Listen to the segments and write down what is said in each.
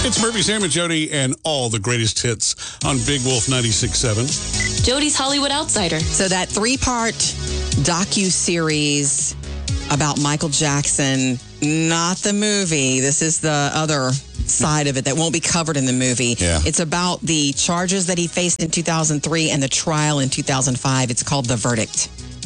It's Murphy, Sam, and Jody, and all the greatest hits on Big Wolf 96.7. Jody's Hollywood Outsider. So that 3-part docu-series about Michael Jackson, not the movie. This is the other side of it that won't be covered in the movie. Yeah. It's about the charges that he faced in 2003 and the trial in 2005. It's called The Verdict.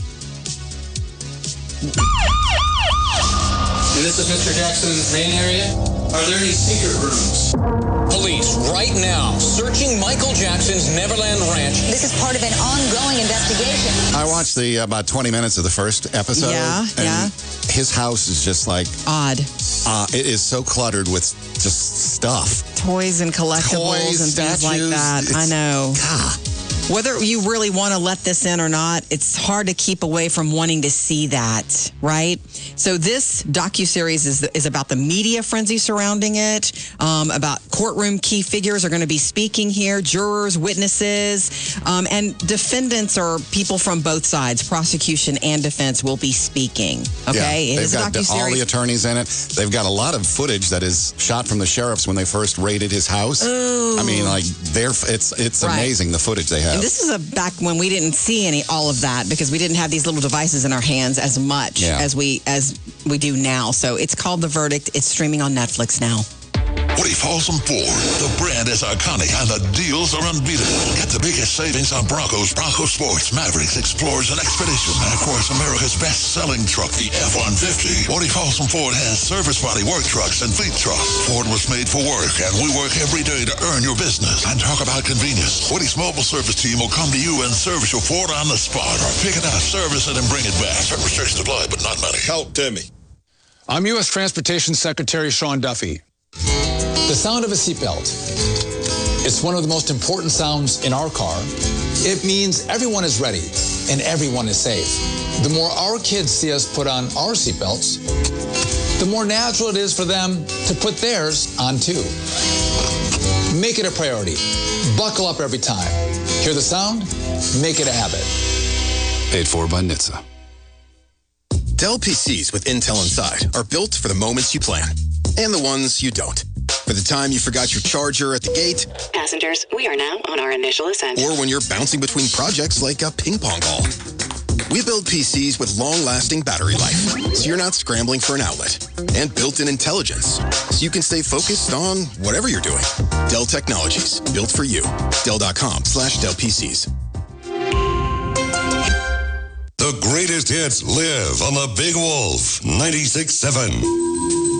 And this is Mr. Jackson's main area. Are there any secret rooms? Police right now searching Michael Jackson's Neverland Ranch. This is part of an ongoing investigation. I watched the about 20 minutes of the first episode. Yeah. His house is just like Odd. It is so cluttered with just stuff. Toys and collectibles Toys, and things like statues. that. I know. God. Whether you really want to let this in or not, it's hard to keep away from wanting to see that, right? So this docuseries is about the media frenzy surrounding it, about courtroom key figures are going to be speaking here, jurors, witnesses, and defendants or people from both sides, prosecution and defense, will be speaking. Okay, Yeah, they've got all the attorneys in it. They've got a lot of footage that is shot from the sheriffs when they first raided his house. Ooh. I mean, like it's Right. amazing the footage they have. And this is back when we didn't see all of that because we didn't have these little devices in our hands as much as we do now. So it's called The Verdict. It's streaming on Netflix now. Woody Folsom Ford. The brand is iconic and the deals are unbeatable. Get the biggest savings on Broncos, Bronco Sports, Mavericks, Explorers, and Expedition. And of course, America's best-selling truck, the F-150. Woody Folsom Ford has service body work trucks and fleet trucks. Ford was made for work, and we work every day to earn your business. And talk about convenience. Woody's mobile service team will come to you and service your Ford on the spot. Or pick it up, service it, and bring it back. Certain restrictions apply, but not many. Help Timmy. I'm U.S. Transportation Secretary Sean Duffy. The sound of a seatbelt. It's one of the most important sounds in our car. It means everyone is ready and everyone is safe. The more our kids see us put on our seatbelts, the more natural it is for them to put theirs on too. Make it a priority. Buckle up every time. Hear the sound? Make it a habit. Paid for by NHTSA. Dell PCs with Intel inside are built for the moments you plan and the ones you don't. For the time you forgot your charger at the gate. Passengers, we are now on our initial ascent. Or when you're bouncing between projects like a ping pong ball. We build PCs with long-lasting battery life, so you're not scrambling for an outlet. And built-in intelligence, so you can stay focused on whatever you're doing. Dell Technologies, built for you. Dell.com/Dell PCs. The greatest hits live on the Big Wolf 96.7.